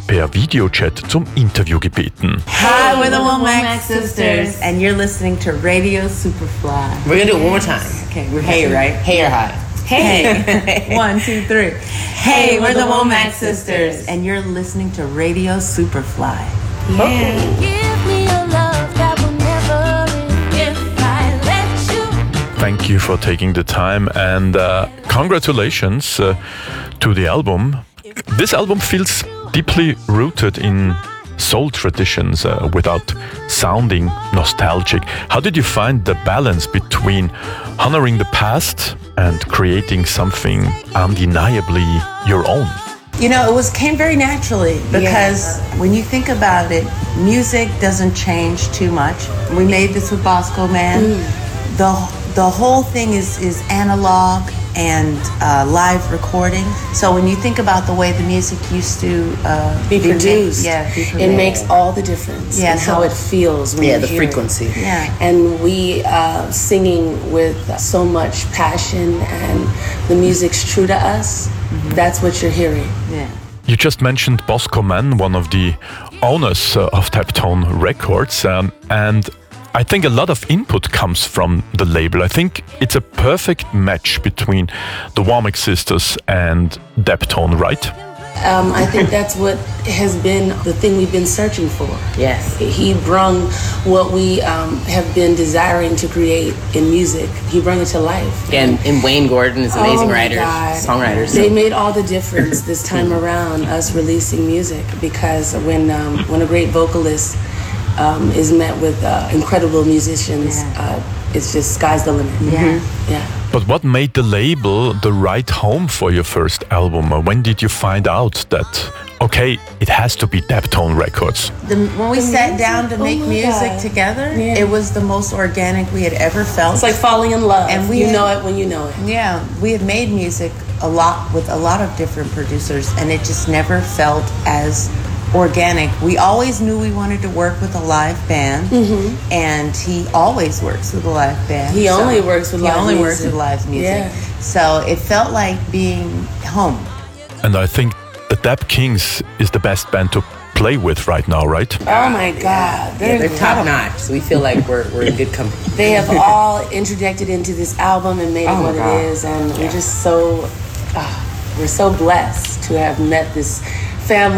per Videochat zum Interview gebeten. Hi, we're the Womack Sisters, and you're listening to Radio Superfly. We're gonna do it one more time. Okay, we're hey, right? Hey or hi? Hey. 1, 2, 3. Hey, we're the Womack Sisters, and you're listening to Radio Superfly. Yeah. Give me a love that will never end if I let you. Thank you for taking the time and congratulations to the album. This album feels deeply rooted in soul traditions without sounding nostalgic. How did you find the balance between honoring the past and creating something undeniably your own? You know, came very naturally because when you think about it, music doesn't change too much. We made this with Bosco Man. The whole thing is analog and live recording. So when you think about the way the music used to be produced, it makes all the difference in how it feels when you hear the frequency. It. Yeah, and we singing with so much passion, and the music's true to us. Mm-hmm. That's what you're hearing. Yeah. You just mentioned Bosco Man, one of the owners of Daptone Records, and I think a lot of input comes from the label. I think it's a perfect match between the Womack Sisters and Daptone, right? I think that's what has been the thing we've been searching for. Yes. He brung what we have been desiring to create in music. He brought it to life. And Wayne Gordon is an amazing writer, songwriter. So. They made all the difference this time around, us releasing music, because when a great vocalist is met with incredible musicians, it's just sky's the limit. Yeah. But what made the label the right home for your first album? When did you find out that, okay, it has to be Daptone Records? When we sat down to make music together, it was the most organic we had ever felt. It's like falling in love, and you know it when you know it. Yeah, we had made music a lot with a lot of different producers, and it just never felt as organic. We always knew we wanted to work with a live band, and he always works with a live band. He only works with live music. Yeah. So it felt like being home. And I think the Dap Kings is the best band to play with right now, right? Oh my God, they're top notch. So we feel like we're in good company. They have all interjected into this album and made it what it is, and we're just so we're so blessed to have met this family